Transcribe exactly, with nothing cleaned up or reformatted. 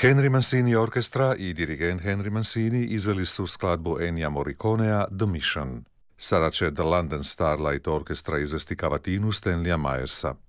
Henry Mancini Orkestra i dirigent Henry Mancini izveli su skladbu Ennija Morriconea The Mission. Sada će The London Starlight Orchestra izvesti kavatinu Stanleya Myersa.